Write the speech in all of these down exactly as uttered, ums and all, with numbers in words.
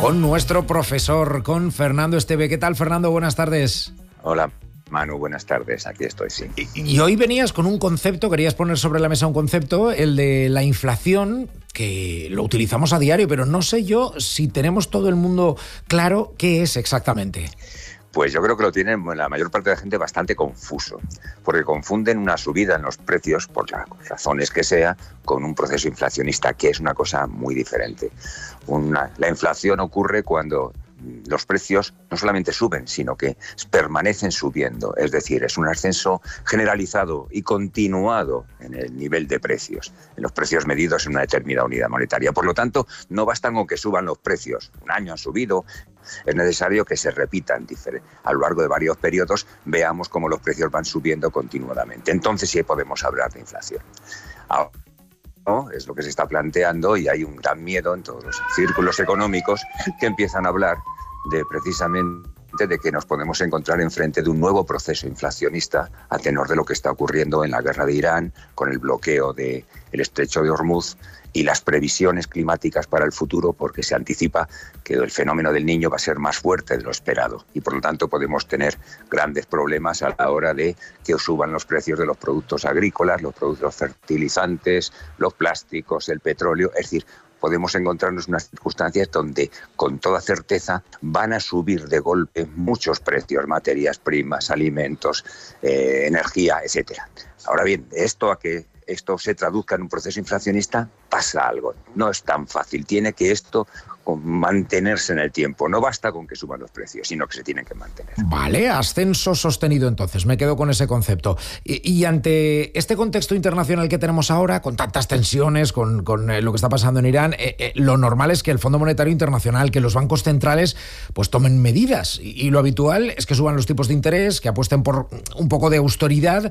con nuestro profesor, con Fernando Esteve. ¿Qué tal, Fernando? Buenas tardes. Hola, Manu, buenas tardes. Aquí estoy, sí. Y, y hoy venías con un concepto, querías poner sobre la mesa un concepto, el de la inflación, que lo utilizamos a diario, pero no sé yo si tenemos todo el mundo claro qué es exactamente. Pues yo creo que lo tienen la mayor parte de la gente bastante confuso, porque confunden una subida en los precios, por las razones que sea, con un proceso inflacionista, que es una cosa muy diferente. Una, la inflación ocurre cuando los precios no solamente suben, sino que permanecen subiendo. Es decir, es un ascenso generalizado y continuado en el nivel de precios, en los precios medidos en una determinada unidad monetaria. Por lo tanto, no bastan con que suban los precios. Un año han subido, es necesario que se repitan a lo largo de varios periodos, veamos cómo los precios van subiendo continuadamente. Entonces sí podemos hablar de inflación. Ahora, ¿no? Es lo que se está planteando y hay un gran miedo en todos los círculos económicos que empiezan a hablar de precisamente de que nos podemos encontrar enfrente de un nuevo proceso inflacionista a tenor de lo que está ocurriendo en la guerra de Irán, con el bloqueo del estrecho de Hormuz y las previsiones climáticas para el futuro, porque se anticipa que el fenómeno del Niño va a ser más fuerte de lo esperado y por lo tanto podemos tener grandes problemas a la hora de que suban los precios de los productos agrícolas, los productos fertilizantes, los plásticos, el petróleo. Es decir, podemos encontrarnos en unas circunstancias donde con toda certeza van a subir de golpe muchos precios, materias primas, alimentos, eh, energía, etcétera. Ahora bien, esto a que esto se traduzca en un proceso inflacionista, pasa algo. No es tan fácil. Tiene que esto mantenerse en el tiempo. No basta con que suban los precios, sino que se tienen que mantener. Vale, ascenso sostenido entonces. Me quedo con ese concepto. Y, y ante este contexto internacional que tenemos ahora, con tantas tensiones, con, con eh, lo que está pasando en Irán, eh, eh, lo normal es que el Fondo Monetario Internacional, que los bancos centrales, pues tomen medidas. Y, y lo habitual es que suban los tipos de interés, que apuesten por un poco de austeridad.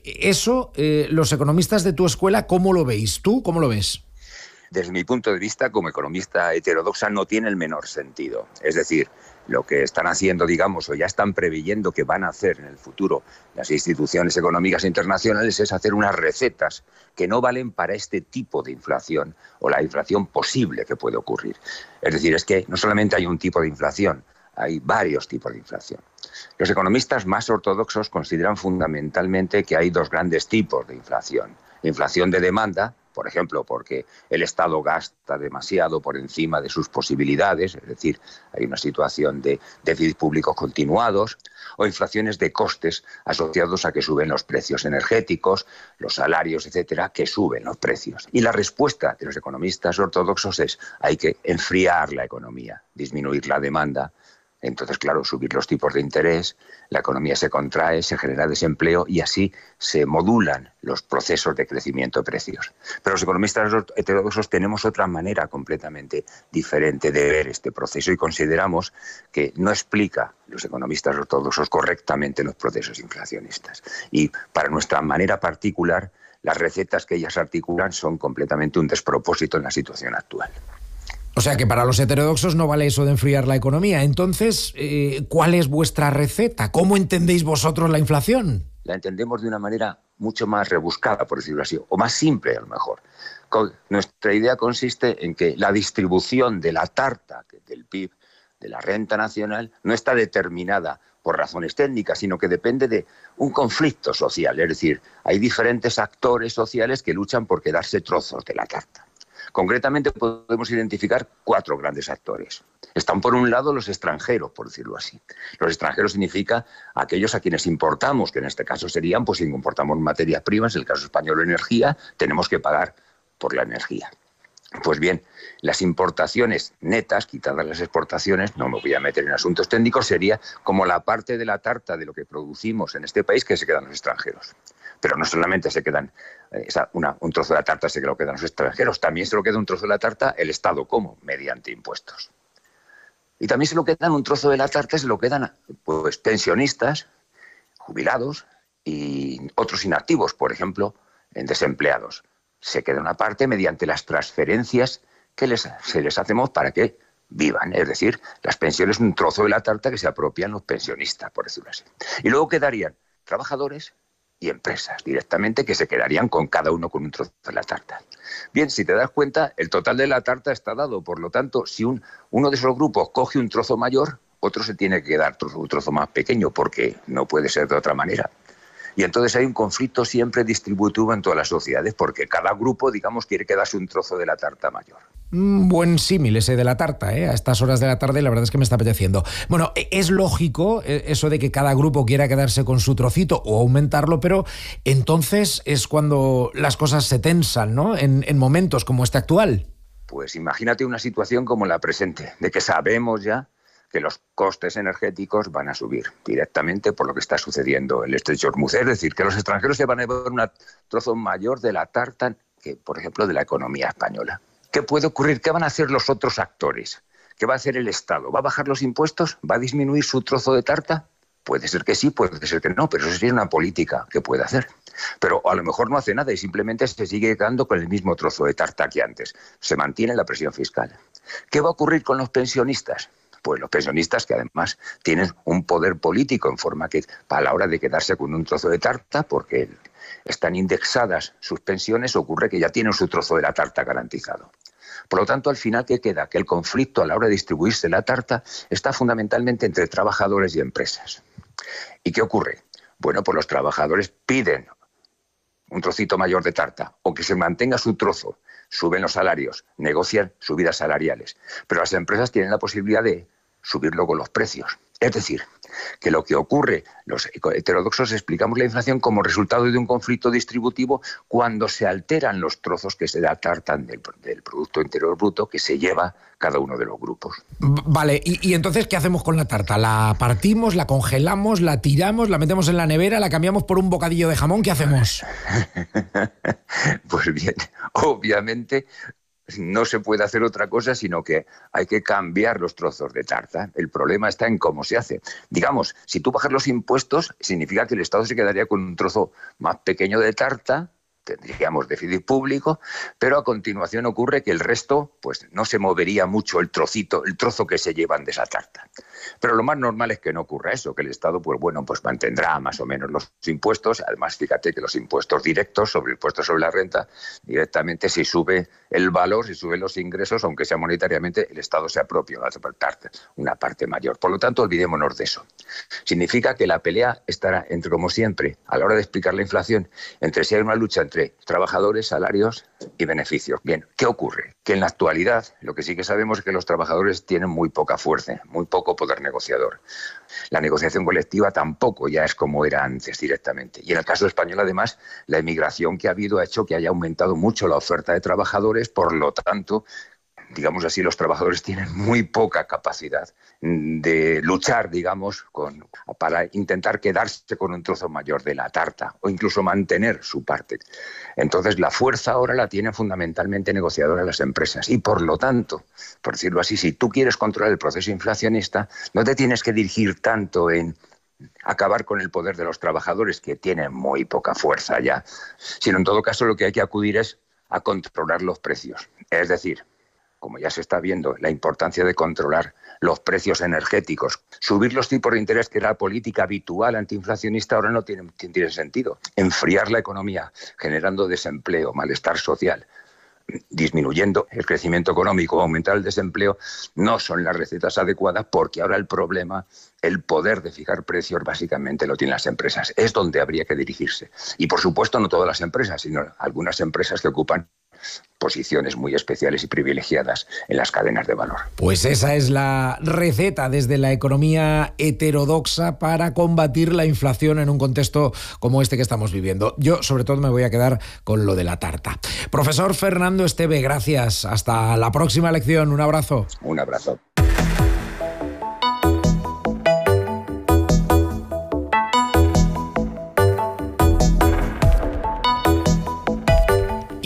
Eso, eh, los economistas de tu escuela, ¿cómo lo veis? ¿Tú cómo lo ves? Desde mi punto de vista, como economista heterodoxa, no tiene el menor sentido. Es decir, lo que están haciendo, digamos, o ya están preveyendo que van a hacer en el futuro las instituciones económicas internacionales es hacer unas recetas que no valen para este tipo de inflación o la inflación posible que puede ocurrir. Es decir, es que no solamente hay un tipo de inflación, hay varios tipos de inflación. Los economistas más ortodoxos consideran fundamentalmente que hay dos grandes tipos de inflación. La inflación de demanda, por ejemplo, porque el Estado gasta demasiado por encima de sus posibilidades, es decir, hay una situación de déficit públicos continuados, o inflaciones de costes asociados a que suben los precios energéticos, los salarios, etcétera, que suben los precios. Y la respuesta de los economistas ortodoxos es: hay que enfriar la economía, disminuir la demanda. Entonces, claro, subir los tipos de interés, la economía se contrae, se genera desempleo y así se modulan los procesos de crecimiento de precios. Pero los economistas heterodoxos tenemos otra manera completamente diferente de ver este proceso y consideramos que no explica los economistas ortodoxos correctamente los procesos inflacionistas. Y para nuestra manera particular, las recetas que ellas articulan son completamente un despropósito en la situación actual. O sea que para los heterodoxos no vale eso de enfriar la economía. Entonces, eh, ¿cuál es vuestra receta? ¿Cómo entendéis vosotros la inflación? La entendemos de una manera mucho más rebuscada, por decirlo así, o más simple a lo mejor. Nuestra idea consiste en que la distribución de la tarta del P I B, de la renta nacional, no está determinada por razones técnicas, sino que depende de un conflicto social. Es decir, hay diferentes actores sociales que luchan por quedarse trozos de la tarta. Concretamente podemos identificar cuatro grandes actores. Están por un lado los extranjeros, por decirlo así. Los extranjeros significa aquellos a quienes importamos, que en este caso serían, pues si importamos materias primas, en el caso español energía, tenemos que pagar por la energía. Pues bien, las importaciones netas, quitadas las exportaciones, no me voy a meter en asuntos técnicos, sería como la parte de la tarta de lo que producimos en este país que se quedan los extranjeros. Pero no solamente se quedan eh, esa, una, un trozo de la tarta se lo quedan los extranjeros, también se lo queda un trozo de la tarta el Estado. ¿Cómo? Mediante impuestos. Y también se lo quedan un trozo de la tarta, se lo quedan pues pensionistas, jubilados y otros inactivos, por ejemplo, en desempleados. Se queda una parte mediante las transferencias que les, se les hacemos para que vivan. Es decir, las pensiones, un trozo de la tarta que se apropian los pensionistas, por decirlo así. Y luego quedarían trabajadores y empresas directamente, que se quedarían con cada uno con un trozo de la tarta. Bien, si te das cuenta, el total de la tarta está dado. Por lo tanto, si un, uno de esos grupos coge un trozo mayor, otro se tiene que dar trozo, un trozo más pequeño, porque no puede ser de otra manera. Y entonces hay un conflicto siempre distributivo en todas las sociedades, porque cada grupo, digamos, quiere quedarse un trozo de la tarta mayor. Un buen símil ese de la tarta, ¿eh? A estas horas de la tarde la verdad es que me está apeteciendo. Bueno, es lógico eso de que cada grupo quiera quedarse con su trocito o aumentarlo, pero entonces es cuando las cosas se tensan, ¿no? En, en momentos como este actual. Pues imagínate una situación como la presente, de que sabemos ya que los costes energéticos van a subir directamente por lo que está sucediendo en el Estrecho de Hormuz. Es decir, que los extranjeros se van a llevar un trozo mayor de la tarta que, por ejemplo, de la economía española. ¿Qué puede ocurrir? ¿Qué van a hacer los otros actores? ¿Qué va a hacer el Estado? ¿Va a bajar los impuestos? ¿Va a disminuir su trozo de tarta? Puede ser que sí, puede ser que no, pero eso sería una política que puede hacer. Pero a lo mejor no hace nada y simplemente se sigue quedando con el mismo trozo de tarta que antes. Se mantiene la presión fiscal. ¿Qué va a ocurrir con los pensionistas? Pues los pensionistas, que además tienen un poder político en forma que a la hora de quedarse con un trozo de tarta, porque están indexadas sus pensiones, ocurre que ya tienen su trozo de la tarta garantizado. Por lo tanto, al final, ¿qué queda? Que el conflicto a la hora de distribuirse la tarta está fundamentalmente entre trabajadores y empresas. ¿Y qué ocurre? Bueno, pues los trabajadores piden un trocito mayor de tarta o que se mantenga su trozo. Suben los salarios, negocian subidas salariales, pero las empresas tienen la posibilidad de subir luego los precios. Es decir, que lo que ocurre, los heterodoxos explicamos la inflación como resultado de un conflicto distributivo cuando se alteran los trozos que se tartan del, del Producto Interior Bruto que se lleva cada uno de los grupos. Vale, ¿y, y entonces qué hacemos con la tarta? ¿La partimos, la congelamos, la tiramos, la metemos en la nevera, la cambiamos por un bocadillo de jamón? ¿Qué hacemos? Pues bien, obviamente no se puede hacer otra cosa, sino que hay que cambiar los trozos de tarta. El problema está en cómo se hace. Digamos, si tú bajas los impuestos, significa que el Estado se quedaría con un trozo más pequeño de tarta, tendríamos déficit público, pero a continuación ocurre que el resto, pues no se movería mucho el trocito, el trozo que se llevan de esa tarta. Pero lo más normal es que no ocurra eso, que el Estado, pues bueno, pues mantendrá más o menos los impuestos. Además, fíjate que los impuestos directos sobre el impuesto sobre la renta, directamente si sube el valor, si suben los ingresos, aunque sea monetariamente, el Estado se apropia una parte mayor. Por lo tanto, olvidémonos de eso. Significa que la pelea estará entre, como siempre, a la hora de explicar la inflación, entre si hay una lucha entre trabajadores, salarios y beneficios. Bien, ¿qué ocurre? Que en la actualidad lo que sí que sabemos es que los trabajadores tienen muy poca fuerza, muy poco poder negociador. La negociación colectiva tampoco ya es como era antes directamente. Y en el caso español, además, la emigración que ha habido ha hecho que haya aumentado mucho la oferta de trabajadores, por lo tanto, digamos así, los trabajadores tienen muy poca capacidad de luchar, digamos, con, para intentar quedarse con un trozo mayor de la tarta o incluso mantener su parte. Entonces, la fuerza ahora la tienen fundamentalmente negociadoras las empresas y, por lo tanto, por decirlo así, si tú quieres controlar el proceso inflacionista, no te tienes que dirigir tanto en acabar con el poder de los trabajadores, que tienen muy poca fuerza ya, sino en todo caso lo que hay que acudir es a controlar los precios. Es decir, como ya se está viendo, la importancia de controlar los precios energéticos. Subir los tipos de interés, que era la política habitual antiinflacionista, ahora no tiene, tiene sentido. Enfriar la economía, generando desempleo, malestar social, disminuyendo el crecimiento económico, aumentar el desempleo, no son las recetas adecuadas, porque ahora el problema, el poder de fijar precios, básicamente lo tienen las empresas. Es donde habría que dirigirse. Y por supuesto no todas las empresas, sino algunas empresas que ocupan posiciones muy especiales y privilegiadas en las cadenas de valor. Pues esa es la receta desde la economía heterodoxa para combatir la inflación en un contexto como este que estamos viviendo. Yo, sobre todo, me voy a quedar con lo de la tarta. Profesor Fernando Esteve, gracias. Hasta la próxima lección. Un abrazo. Un abrazo.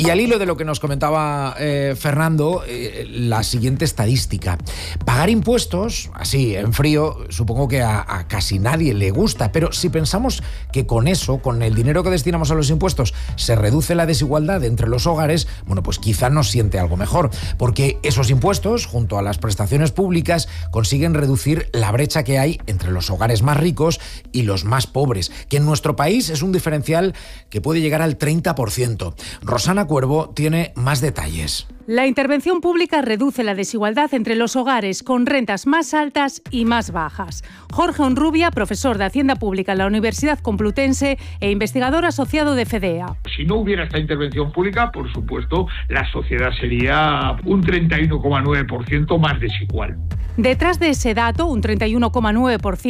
Y al hilo de lo que nos comentaba eh, Fernando, eh, la siguiente estadística. Pagar impuestos, así, en frío, supongo que a, a casi nadie le gusta, pero si pensamos que con eso, con el dinero que destinamos a los impuestos, se reduce la desigualdad entre los hogares, bueno, pues quizá nos siente algo mejor, porque esos impuestos, junto a las prestaciones públicas, consiguen reducir la brecha que hay entre los hogares más ricos y los más pobres, que en nuestro país es un diferencial que puede llegar al treinta por ciento. Rosana Cuervo tiene más detalles. La intervención pública reduce la desigualdad entre los hogares con rentas más altas y más bajas. Jorge Onrubia, profesor de Hacienda Pública en la Universidad Complutense e investigador asociado de FEDEA. Si no hubiera esta intervención pública, por supuesto, la sociedad sería un treinta y uno coma nueve por ciento más desigual. Detrás de ese dato, un treinta y uno coma nueve por ciento